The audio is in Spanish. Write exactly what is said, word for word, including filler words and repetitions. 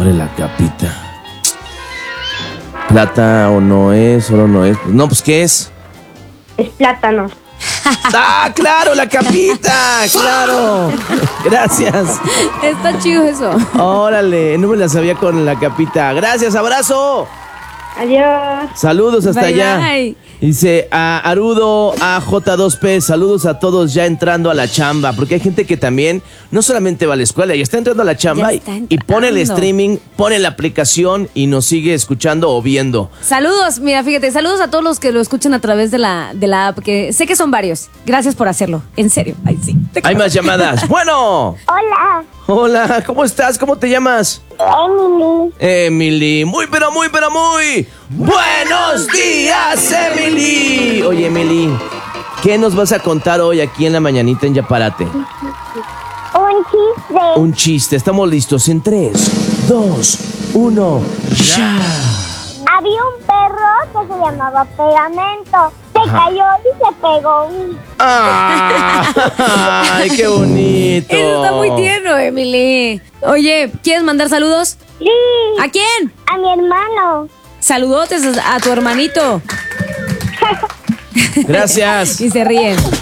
Híjole, la capita. ¿Plata o no es? ¿Solo no es? No, pues, ¿qué es? Es plátano. ¡Ah, claro, la capita! ¡Claro! Gracias. Está chido eso. Órale, no me la sabía con la capita. Gracias, abrazo. Adiós. Saludos hasta Bye, allá. bye. Dice a Arudo A J dos P, saludos a todos ya entrando a la chamba, porque hay gente que también no solamente va a la escuela, ya está entrando a la chamba Ya y, está y pone el entrando. streaming, pone la aplicación y nos sigue escuchando o viendo. Saludos, mira, fíjate, saludos a todos los que lo escuchan a través de la, de la app, que sé que son varios. Gracias por hacerlo, en serio. Ay, sí. Te Hay quiero. más llamadas. Bueno. Hola. Hola, ¿cómo estás? ¿Cómo te llamas? Emily. Emily, muy pero muy pero muy buenos días, Emily. Oye, Emily, ¿qué nos vas a contar hoy aquí en la mañanita en Yaparate? Un chiste. Un chiste, estamos listos en tres, dos, uno, ya. Había un perro que se llamaba Pegamento. Se Ajá. cayó y se pegó un... Ah, ¡ay, qué bonito! Eso está muy tierno, Emily. Oye, ¿quieres mandar saludos? Sí. ¿A quién? A mi hermano. Saludotes a tu hermanito. Gracias. Y se ríen.